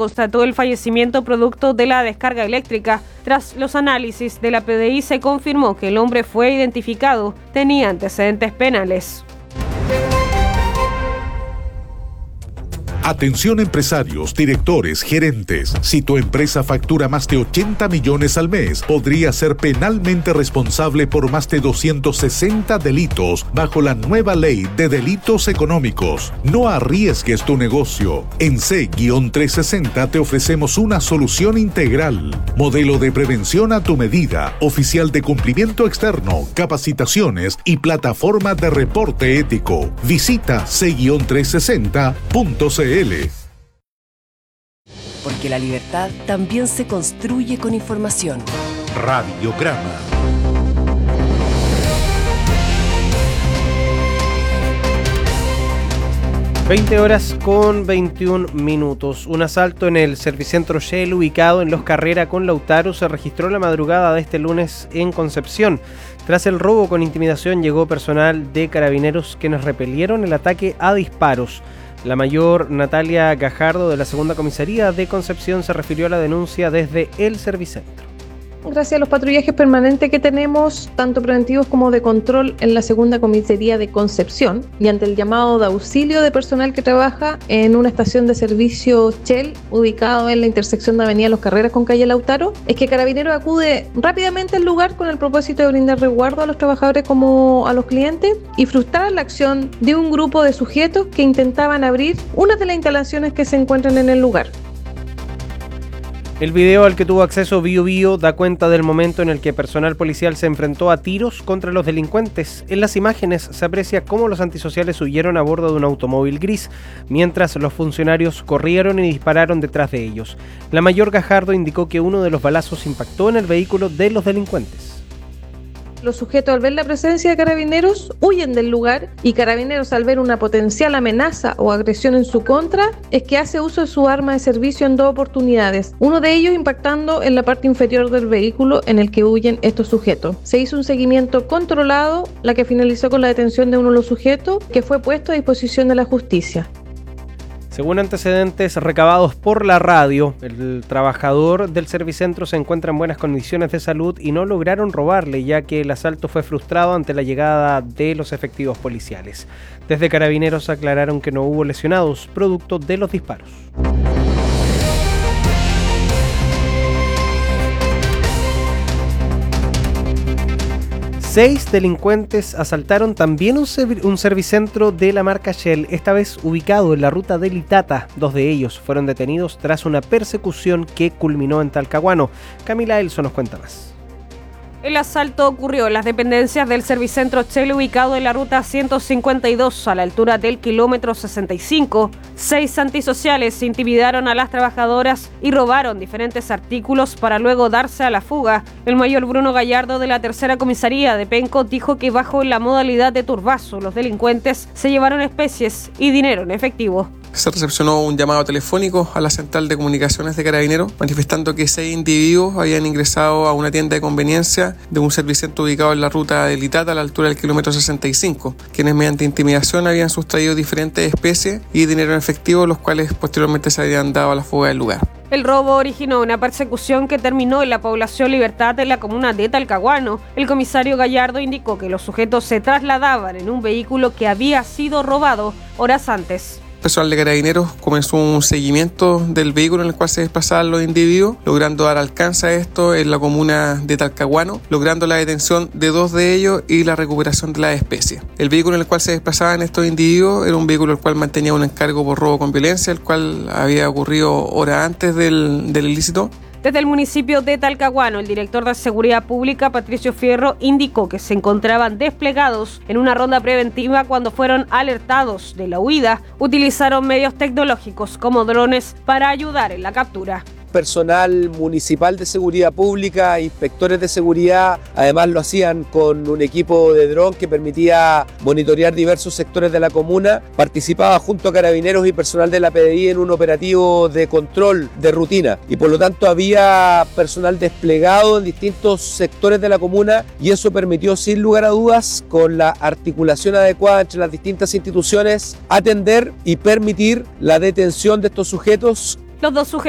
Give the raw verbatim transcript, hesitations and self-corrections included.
constató el fallecimiento producto de la descarga eléctrica. Tras los análisis de la P D I se confirmó que el hombre fue identificado, tenía antecedentes penales. Atención empresarios, directores, gerentes. Si tu empresa factura más de ochenta millones al mes, podría ser penalmente responsable por más de doscientos sesenta delitos bajo la nueva ley de delitos económicos. No arriesgues tu negocio. En C trescientos sesenta te ofrecemos una solución integral. Modelo de prevención a tu medida, oficial de cumplimiento externo, capacitaciones y plataforma de reporte ético. Visita C trescientos sesenta punto c l. Porque la libertad también se construye con información. Radiograma. veinte horas con veintiún minutos. Un asalto en el Servicentro Shell ubicado en Los Carrera con Lautaro se registró la madrugada de este lunes en Concepción. Tras el robo con intimidación llegó personal de Carabineros quienes repelieron el ataque a disparos. La mayor Natalia Gajardo de la Segunda Comisaría de Concepción se refirió a la denuncia desde el Servicentro. Gracias a los patrullajes permanentes que tenemos, tanto preventivos como de control en la Segunda Comisaría de Concepción, y ante el llamado de auxilio de personal que trabaja en una estación de servicio Shell ubicado en la intersección de Avenida Los Carreras con calle Lautaro, es que Carabineros acude rápidamente al lugar con el propósito de brindar resguardo a los trabajadores como a los clientes y frustrar la acción de un grupo de sujetos que intentaban abrir una de las instalaciones que se encuentran en el lugar. El video al que tuvo acceso Bio Bio da cuenta del momento en el que personal policial se enfrentó a tiros contra los delincuentes. En las imágenes se aprecia cómo los antisociales huyeron a bordo de un automóvil gris, mientras los funcionarios corrieron y dispararon detrás de ellos. La mayor Gajardo indicó que uno de los balazos impactó en el vehículo de los delincuentes. Los sujetos, al ver la presencia de Carabineros, huyen del lugar, y Carabineros, al ver una potencial amenaza o agresión en su contra, es que hace uso de su arma de servicio en dos oportunidades, uno de ellos impactando en la parte inferior del vehículo en el que huyen estos sujetos. Se hizo un seguimiento controlado, la que finalizó con la detención de uno de los sujetos, que fue puesto a disposición de la justicia. Según antecedentes recabados por la radio, el trabajador del Servicentro se encuentra en buenas condiciones de salud y no lograron robarle, ya que el asalto fue frustrado ante la llegada de los efectivos policiales. Desde Carabineros aclararon que no hubo lesionados producto de los disparos. Seis delincuentes asaltaron también un, serv- un servicentro de la marca Shell, esta vez ubicado en la ruta del Itata. Dos de ellos fueron detenidos tras una persecución que culminó en Talcahuano. Camila Elso nos cuenta más. El asalto ocurrió en las dependencias del Servicentro Shell ubicado en la ruta ciento cincuenta y dos a la altura del kilómetro sesenta y cinco. Seis antisociales intimidaron a las trabajadoras y robaron diferentes artículos para luego darse a la fuga. El mayor Bruno Gallardo de la tercera comisaría de Penco dijo que bajo la modalidad de turbazo los delincuentes se llevaron especies y dinero en efectivo. Se recepcionó un llamado telefónico a la central de comunicaciones de Carabineros manifestando que seis individuos habían ingresado a una tienda de conveniencia de un servicentro ubicado en la ruta del Itata a la altura del kilómetro sesenta y cinco, quienes mediante intimidación habían sustraído diferentes especies y dinero en efectivo, los cuales posteriormente se habían dado a la fuga del lugar. El robo originó una persecución que terminó en la población Libertad de la comuna de Talcahuano. El comisario Gallardo indicó que los sujetos se trasladaban en un vehículo que había sido robado horas antes. Personal de Carabineros comenzó un seguimiento del vehículo en el cual se desplazaban los individuos, logrando dar alcance a esto en la comuna de Talcahuano, logrando la detención de dos de ellos y la recuperación de las especies. El vehículo en el cual se desplazaban estos individuos era un vehículo el cual mantenía un encargo por robo con violencia, el cual había ocurrido horas antes del, del ilícito. Desde el municipio de Talcahuano, el director de Seguridad Pública, Patricio Fierro, indicó que se encontraban desplegados en una ronda preventiva cuando fueron alertados de la huida. Utilizaron medios tecnológicos como drones para ayudar en la captura. Personal municipal de seguridad pública, inspectores de seguridad, además lo hacían con un equipo de dron que permitía monitorear diversos sectores de la comuna. Participaba junto a Carabineros y personal de la P D I en un operativo de control de rutina y por lo tanto había personal desplegado en distintos sectores de la comuna y eso permitió sin lugar a dudas, con la articulación adecuada entre las distintas instituciones, atender y permitir la detención de estos sujetos. Los dos sujetos